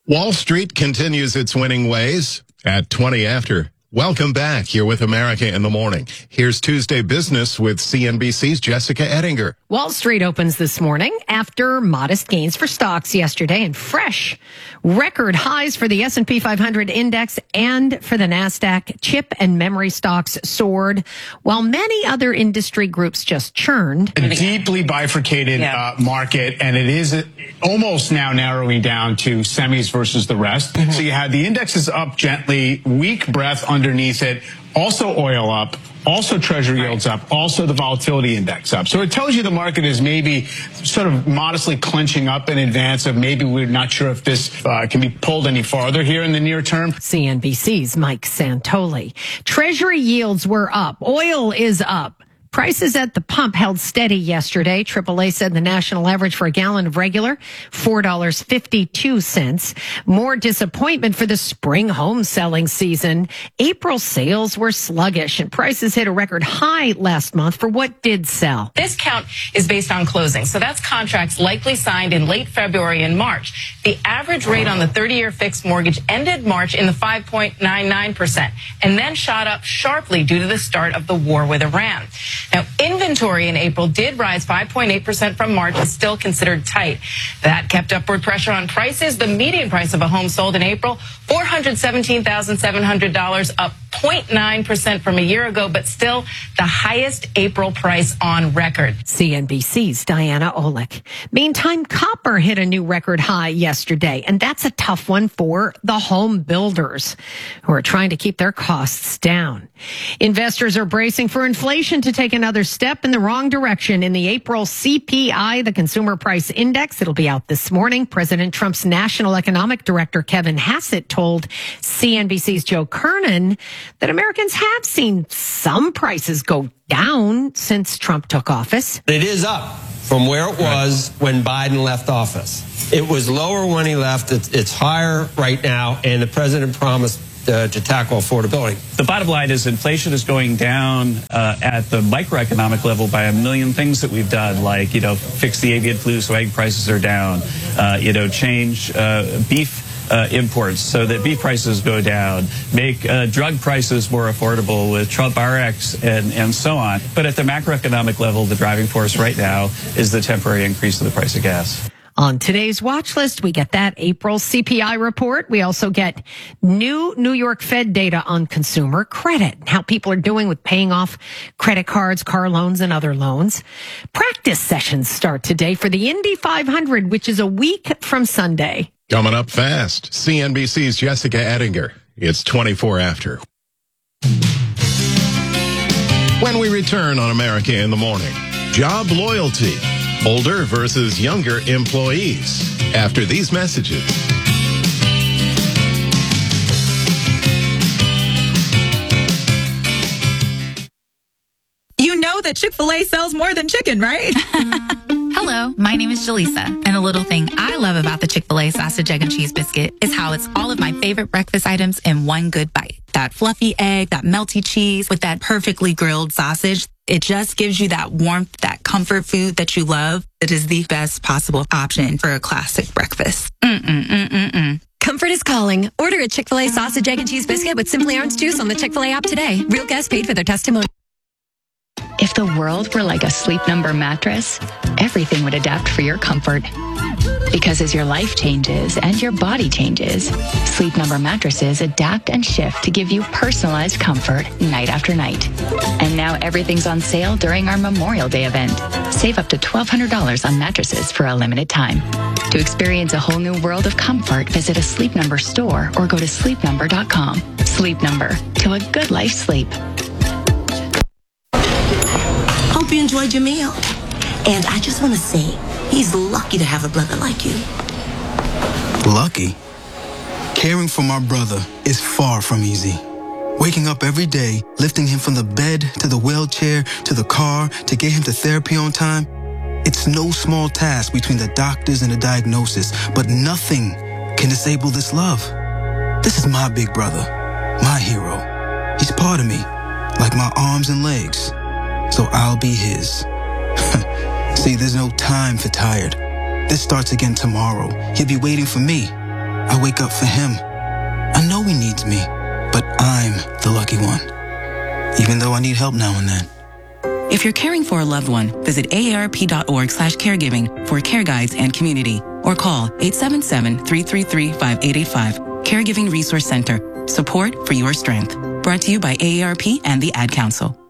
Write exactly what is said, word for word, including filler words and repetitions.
Wall Street continues its winning ways at twenty after. Welcome back. You're with America in the Morning. Here's Tuesday Business with C N B C's Jessica Ettinger. Wall Street opens this morning after modest gains for stocks yesterday and fresh record highs for the S and P five hundred index and for the NASDAQ. Chip and memory stocks soared, while many other industry groups just churned. A deeply bifurcated yeah. uh, market, and it is almost now narrowing down to semis versus the rest. Mm-hmm. So you had the indexes up gently, weak breath underneath it, also oil up, also treasury yields up, also the volatility index up. So it tells you the market is maybe sort of modestly clenching up in advance of maybe we're not sure if this uh, can be pulled any farther here in the near term. C N B C's Mike Santoli. Treasury yields were up. Oil is up. Prices at the pump held steady yesterday. triple A said the national average for a gallon of regular, four dollars and fifty-two cents. More disappointment for the spring home selling season. April sales were sluggish and prices hit a record high last month for what did sell. This count is based on closing, so that's contracts likely signed in late February and March. The average rate on the thirty-year fixed mortgage ended March in the five point nine nine percent and then shot up sharply due to the start of the war with Iran. Now, inventory in April did rise five point eight percent from March, is still considered tight. That kept upward pressure on prices. The median price of a home sold in April, four hundred seventeen thousand seven hundred dollars, up zero point nine percent from a year ago, but still the highest April price on record. C N B C's Diana Olick. Meantime, copper hit a new record high yesterday, and that's a tough one for the home builders who are trying to keep their costs down. Investors are bracing for inflation to take another step in the wrong direction. In the April C P I, the Consumer Price Index, it'll be out this morning. President Trump's National Economic Director Kevin Hassett told C N B C's Joe Kernan that Americans have seen some prices go down since Trump took office. It is up from where it was when Biden left office. It was lower when he left. It's, it's higher right now, and the president promised Uh, to tackle affordability. The bottom line is inflation is going down uh, at the microeconomic level by a million things that we've done, like, you know, fix the avian flu so egg prices are down, uh, you know, change uh, beef uh, imports so that beef prices go down, make uh, drug prices more affordable with Trump R X and, and so on. But at the macroeconomic level, the driving force right now is the temporary increase of the price of gas. On today's watch list, we get that April C P I report. We also get new New York Fed data on consumer credit, how people are doing with paying off credit cards, car loans, and other loans. Practice sessions start today for the Indy five hundred, which is a week from Sunday. Coming up fast, C N B C's Jessica Ettinger. It's twenty-four after. When we return on America in the Morning, job loyalty. Older versus younger employees. After these messages. You know that Chick-fil-A sells more than chicken, right? Hello, my name is Jaleesa, and a little thing I love about the Chick-fil-A sausage, egg, and cheese biscuit is how it's all of my favorite breakfast items in one good bite. That fluffy egg, that melty cheese with that perfectly grilled sausage. It just gives you that warmth, that comfort food that you love. It is the best possible option for a classic breakfast. Mm-mm-mm-mm-mm. Comfort is calling. Order a Chick-fil-A sausage, egg, and cheese biscuit with Simply Orange Juice on the Chick-fil-A app today. Real guests paid for their testimony. If the world were like a Sleep Number mattress, everything would adapt for your comfort. Because as your life changes and your body changes, Sleep Number mattresses adapt and shift to give you personalized comfort night after night. And now everything's on sale during our Memorial Day event. Save up to twelve hundred dollars on mattresses for a limited time. To experience a whole new world of comfort, visit a Sleep Number store or go to sleep number dot com. Sleep Number, to a good life sleep. Hope you enjoyed your meal. And I just want to say, he's lucky to have a brother like you. Lucky? Caring for my brother is far from easy. Waking up every day, lifting him from the bed to the wheelchair to the car to get him to therapy on time, it's no small task between the doctors and the diagnosis, but nothing can disable this love. This is my big brother, my hero. He's part of me, like my arms and legs. So I'll be his. See, there's no time for tired. This starts again tomorrow. He'll be waiting for me. I wake up for him. I know he needs me, but I'm the lucky one, even though I need help now and then. If you're caring for a loved one, visit A A R P dot org slash caregiving for care guides and community, or call eight seven seven, three three three, five eight eight five. Caregiving Resource Center. Support for your strength. Brought to you by A A R P and the Ad Council.